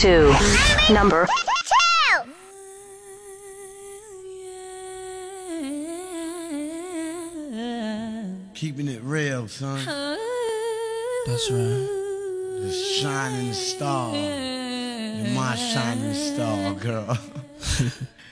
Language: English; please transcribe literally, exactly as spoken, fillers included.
two. Number Keeping it real, son. That's right. The shining star. You're my shining star, girl.